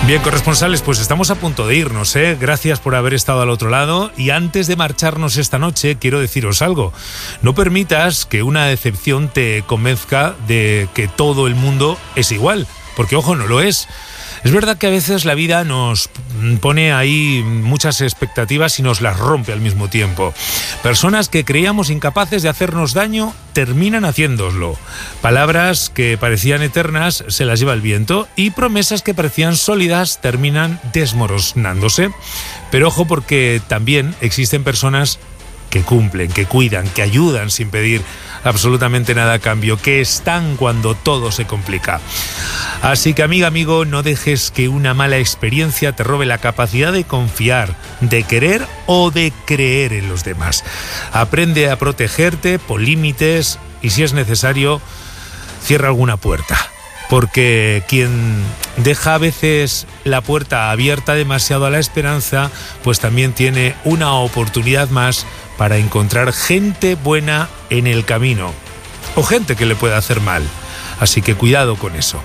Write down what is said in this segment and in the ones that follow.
Bien, corresponsales, pues estamos a punto de irnos, ¿eh? Gracias por haber estado al otro lado. Y antes de marcharnos esta noche, quiero deciros algo. No permitas que una decepción te convenzca de que todo el mundo es igual, porque, ojo, no lo es. Es verdad que a veces la vida nos pone ahí muchas expectativas y nos las rompe al mismo tiempo. Personas que creíamos incapaces de hacernos daño terminan haciéndoslo. Palabras que parecían eternas se las lleva el viento y promesas que parecían sólidas terminan desmoronándose. Pero ojo, porque también existen personas que cumplen, que cuidan, que ayudan sin pedir absolutamente nada a cambio, que están cuando todo se complica. Así que, amiga, amigo, no dejes que una mala experiencia te robe la capacidad de confiar, de querer o de creer en los demás. Aprende a protegerte, pon límites y, si es necesario, cierra alguna puerta. Porque quien deja a veces la puerta abierta demasiado a la esperanza, pues también tiene una oportunidad más para encontrar gente buena en el camino, o gente que le pueda hacer mal. Así que cuidado con eso.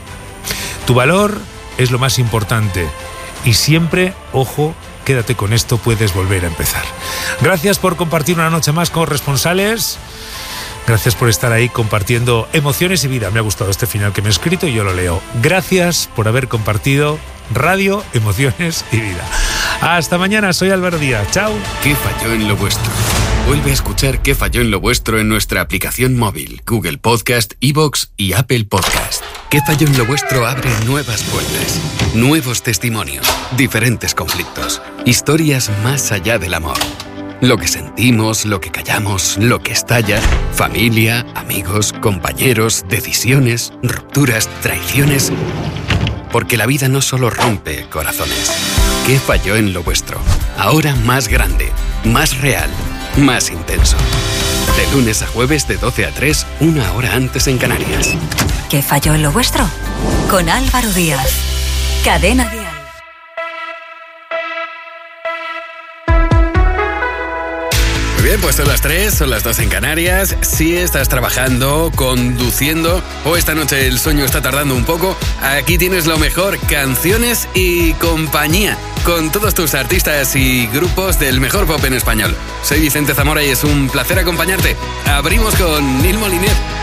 Tu valor es lo más importante y siempre, ojo, quédate con esto, puedes volver a empezar. Gracias por compartir una noche más con Corresponsales. Gracias por estar ahí compartiendo emociones y vida. Me ha gustado este final que me he escrito y yo lo leo. Gracias por haber compartido radio, emociones y vida. Hasta mañana, soy Álvaro Díaz. Chao. ¿Qué falló en lo vuestro? Vuelve a escuchar ¿Qué falló en lo vuestro? En nuestra aplicación móvil, Google Podcast, iVoox y Apple Podcast. ¿Qué falló en lo vuestro? Abre nuevas puertas, nuevos testimonios, diferentes conflictos, historias más allá del amor. Lo que sentimos, lo que callamos, lo que estalla, familia, amigos, compañeros, decisiones, rupturas, traiciones. Porque la vida no solo rompe corazones. ¿Qué falló en lo vuestro? Ahora más grande, más real, más intenso. De lunes a jueves de 12 a 3, una hora antes en Canarias. ¿Qué falló en lo vuestro? Con Álvaro Díaz. Cadena Dial. Bien, pues son las 3, son las 2 en Canarias. Si estás trabajando, conduciendo o esta noche el sueño está tardando un poco, aquí tienes lo mejor, canciones y compañía, con todos tus artistas y grupos del mejor pop en español. Soy Vicente Zamora y es un placer acompañarte. Abrimos con Nil Moliner.